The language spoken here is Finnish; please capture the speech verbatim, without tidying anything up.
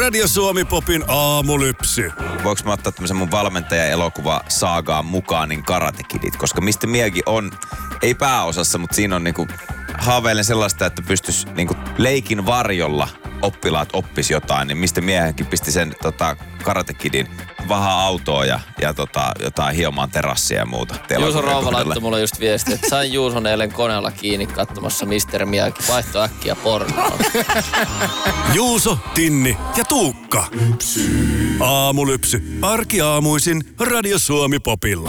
Radio Suomi Popin aamulypsy. Voinko mä ottaa tämmöisen mun valmentaja-elokuva saagaan mukaan, niin Karate Kidit, koska mister Miyagi on, ei pääosassa, mutta siinä on niinku, haaveilen sellaista, että pystyisi niinku leikin varjolla oppilaat oppis jotain, niin mister Miyagikin pisti sen tota, Karate Kidin vahaa autoa ja, ja tota, jotain hiomaan terassia ja muuta. Juuso Rouva laittoi mulle just viestiä, että sain Juuson eilen koneella kiinni katsomassa mister Miyagi. Vaihto äkkiä pornoon. Juuso, Tinni ja Tuukka. Aamulypsy. Arkiaamuisin Radio Suomi Popilla.